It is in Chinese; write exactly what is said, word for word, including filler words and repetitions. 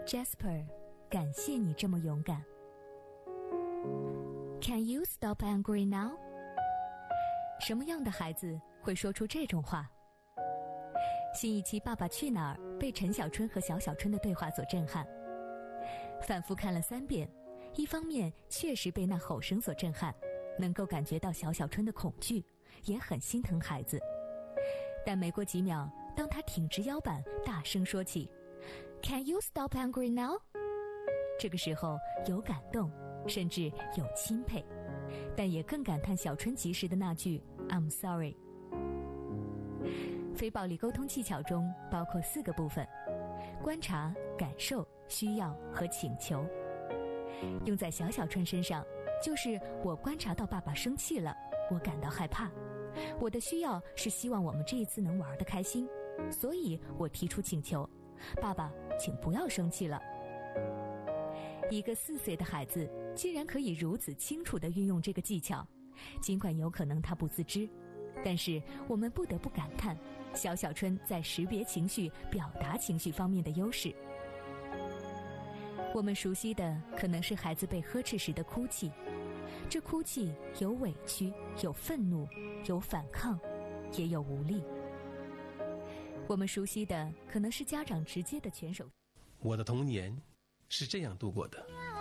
Jasper， 感谢你这么勇敢。Can you stop angry now？ 什么样的孩子会说出这种话？新一期《爸爸去哪儿》被陈小春和小小春的对话所震撼，反复看了三遍，一方面确实被那吼声所震撼，能够感觉到小小春的恐惧，也很心疼孩子。但没过几秒，当他挺直腰板大声说起 Can you stop angry now？ 这个时候有感动，甚至有钦佩，但也更感叹小春及时的那句 I'm sorry。 非暴力沟通技巧中包括四个部分：观察、感受、需要和请求。用在小小春身上，就是我观察到爸爸生气了，我感到害怕，我的需要是希望我们这一次能玩得开心，所以我提出请求，爸爸请不要生气了。一个四岁的孩子竟然可以如此清楚地运用这个技巧，尽管有可能他不自知，但是我们不得不感叹小小春在识别情绪、表达情绪方面的优势。我们熟悉的可能是孩子被呵斥时的哭泣，这哭泣有委屈，有愤怒，有反抗，也有无力。我们熟悉的可能是家长直接的拳手。 我的童年是这样度过的。